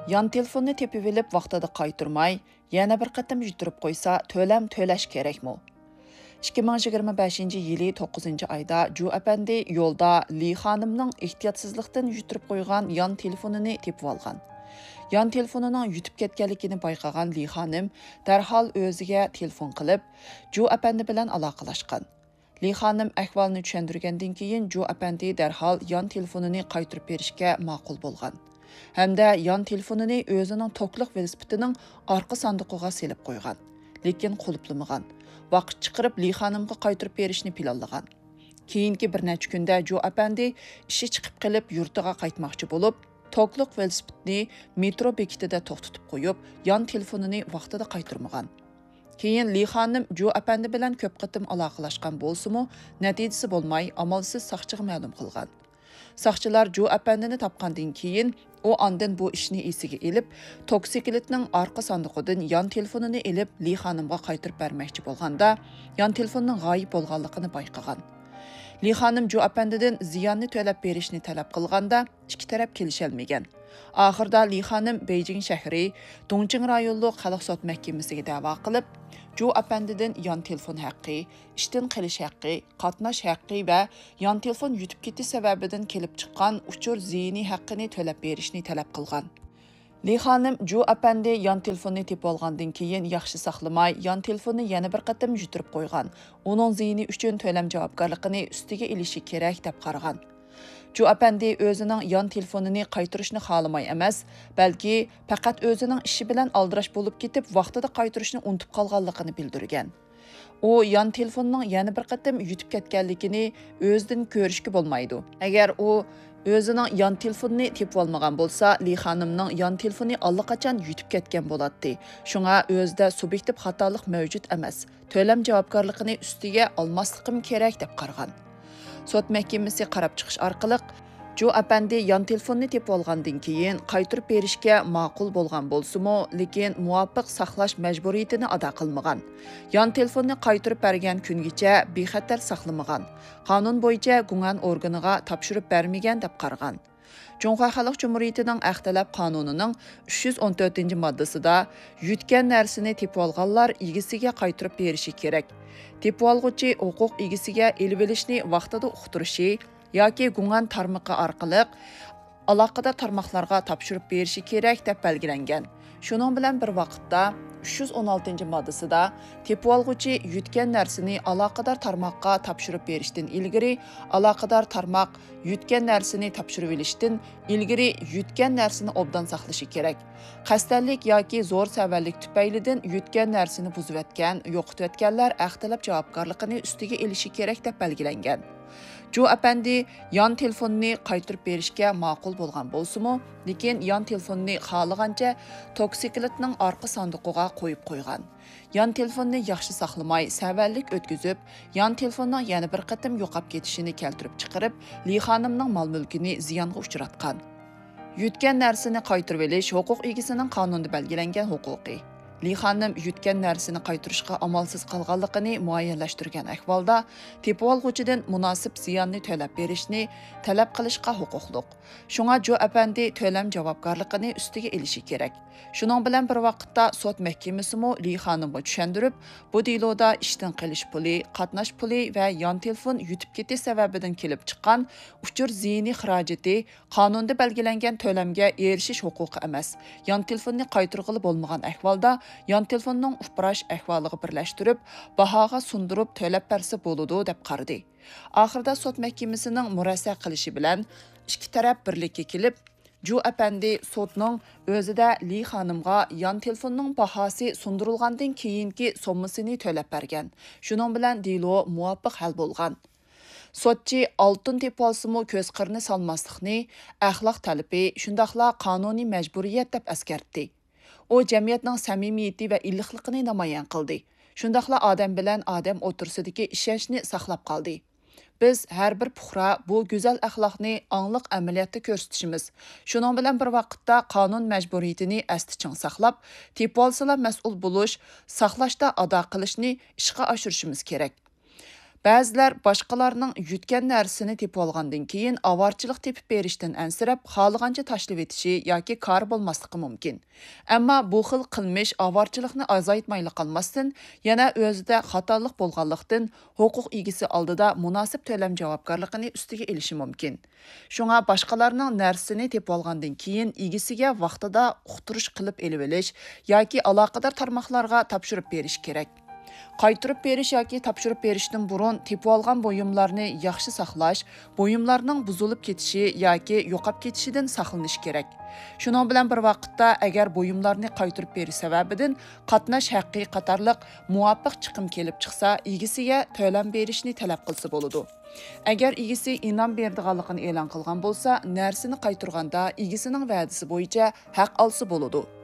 Yan telefonni tepib elib vaqtida qaytarmay, yana bir qatam yuturib qo'ysa, to'lam to'lash kerakmi? 2025-yili 9-oyda Ju apandi yo'lda Li xonimning ehtiyotsizlikdan yuturib qo'ygan yon telefonini tepib olgan. Yon telefonining yutib ketganligini bayqagan Li xonim darhol o'ziga telefon qilib, Ju apandi bilan aloqalashgan. Li xonim ahvolni tushuntirgandan keyin Ju apandi darhol yon telefonini qaytarib berishga ma'qul bo'lgan. Hamda yon telefonini o'zining tokliq velosipedining orqa sandiqiga selib qo'ygan. Lekin qulplamagan. Vaqt chiqarib Li xonimga qaytarib berishni planlagan. Keyingi bir necha kunda Ju apandi ishi chiqib qilib yurtiga qaytmoqchi bo'lib, tokliq velosipedni metro bekitida to'xtatib qo'yib, yon telefonini vaqtida qaytarmagan. Keyin Li xonim Ju apandi bilan ko'p qatim aloqalashgan bo'lsa-mu, natijasi bo'lmay, amalsiz soqchiga ma'lum qilgan. Soqchilar Ju apandini topgandan keyin u ondan bu ishni esiga elib, toksikletning orqa sandiqidan yon telefonini elib Li xonimga qaytarib bermoqchi bo'lganda, yon telefonning g'oyib bo'lganligini bayqagan. Li xonim Ju apandidan ziyonni to'lab berishni talab qilganda, ikki taraf kelisholmagan. Oxirda Li xonim Beijing shahri Dongqing rayonlik xalq sud mahkamasiga da'vo qilib, Ju apandidan yon telefon haqqi, ishdan qilish haqqi, qatnash haqqi va yon telefon yutib ketish sababidan kelib chiqqan uchur ziyni haqqini to'lab berishni talab qilgan. Li xonim Ju apandi yon telefonni tepib olgandan keyin yaxshi saqlamay, yon telefonni yana bir qatam yuturib qo'ygan. Uning ziyni uchun to'lam javobgarligini ustiga ilishi kerak deb qaragan. Ju apandi o'zining yon telefonini qaytarishni xohlamay emas, balki faqat o'zining ishi bilan aldirash bo'lib ketib, vaqtida qaytarishni unutib qolganligini bildirgan. U yon telefonning yana bir qatam yutib ketganligini o'zidan ko'rishga bo'lmaydi. Agar u o'zining yon telefonini tepib olmagan bo'lsa, Li xonimning yon telefoni allaqachon yutib ketgan bo'ladi. Shunga o'zida subyektiv xatolik mavjud emas. To'lam javobgarligini ustiga olmasligim kerak deb qaragan. Sud mahkamasi qarab chiqish orqali Ju apandi yon telefonni tepib olgandan keyin qaytarib berishga ma'qul bo'lgan bo'lsa-mu, lekin muvofiq saqlash majburiyatini ado qilmagan. Yon telefonni qaytarib bergan kungacha bexatar saqlamagan. Qonun bo'yicha gumon organiga topshirib bermagan deb qaragan. Cunhua Xalq Cumhuriyetining Axtalab qonunining 314-moddasida yutgan narsani tepib olganlar egasiga qaytarib berishi kerak. Tepib olg'uchi huquq egasiga elib olishni vaqtida uqtirishi yoki gumon tarmoqi orqali aloqador tarmoqlarga topshirib berishi kerak deb belgilangan. Shuning bilan bir vaqtda 316-moddasida tepib olg'uchi yutgan narsani aloqador tarmoqqa topshirib berishdan ilgari aloqador tarmoq yutgan narsani topshirib olishdan ilgari yutgan narsani obdan saqlashi kerak. Qasddanlik yoki zo'r savallik tufaylidan yutgan narsani buzib o'tgan, yo'qotib o'tganlar axtalab javobgarligini ustiga elishi kerak deb belgilangan. Ju apandi yon telefonni qaytarib berishga ma'qul bo'lgan bo'lsa-mu, lekin yon telefonni xohlagancha toksikletning orqa sandiqiga qo'yib qo'ygan. Yon telefonni yaxshi saqlamay, savallik o'tkazib, yon telefonning yana bir qatam yo'qolib ketishini keltirib chiqarib, Li xonimning mol-mulkini ziyonga uchratgan. Yutgan narsani qaytarib olish huquq egasining qonunda belgilangan huquqi. Li xonim yutgan narsani qaytarishga amalsiz qolganligini muayyanlashtirgan ahvolda tepib olg'uchidan munosib ziyonni to'lab berishni talab qilishga huquqliq. Shunga Ju apandi to'lam javobgarligini ustiga elishi kerak. Shuning bilan bir vaqtda sud mahkamasimi Li xonimga tushuntirib, bu deloda ishdan qilish puli, qatnash puli va yon telefon yutib ketish sababidan kelib chiqqan uchur ziyni xarajati qonunda belgilangan to'lamga erishish huquqi emas. Yon telefonni qaytarg'ili bo'lmagan ahvolda yon telefonning uprash ahvoliga birlashtirib, bahoga sundirib to'lab bersa bo'ladi deb qaradi. Oxirida sud mahkamasining murassa qilishi bilan ikki taraf birlikka kelib, Ju apandi sudning o'zida Li xonimga yon telefonning bahosi sundirilgandan keyingi sommasini to'lab bergan. Shuning bilan delo muvofiq hal bo'lgan. Sotchi oltin tepib olsa-mu ko'z qirni solmaslikni axloq talabi, shundaqla qonuniy majburiyat deb eskartdi. U jamiyatning samimiyati va iliqligini namoyon qildi. Shundaqla odam bilan odam o'tirsidagi ishonchni saqlab qoldi. Biz har bir puxra bu go'zal axloqni angliq amaliyotda ko'rsatishimiz. Shuning bilan bir vaqtda qonun majburiyatini asti-ching saqlab, tepib olsalar mas'ul bo'lish, saqlashda ado qilishni ishga oshirishimiz kerak. Ba'zilar boshqalarning yutgan narsasini tepib olgandan keyin avorchilik tepib berishdan ansirab, xohlagancha tashlab etishi yoki kor bo'lmasligi mumkin. Ammo bu xil qilmish avorchilikni azaytmayli qolmasdan, yana o'zida xatolik bo'lganlikdan huquq egisi oldida munosib to'lam javobgarligini ustiga olishi mumkin. Shunga boshqalarning narsasini tepib olgandan keyin egisiga vaqtida uqtirish qilib elib olish yoki aloqador tarmoqlarga topshirib berish kerak. Qaytırıb beriş yoki topshirib berishdan burun tepib olgan buyumlarni yaxshi saqlash, buyumlarning buzilib ketishi yoki yo'qab ketishidan saqlanish kerak. Shuning bilan bir vaqtda agar buyumlarni qaytırıb berish sababidan qatnash haqqi qatorliq muvofiq chiqim kelib chiqsa, egisiga to'lam berishni talab qilsa bo'ladi. Agar egisi inom berdiganligini e'lon qilgan bo'lsa, narsani qaytarganda egisining va'dasi bo'yicha haq olsa bo'ladi.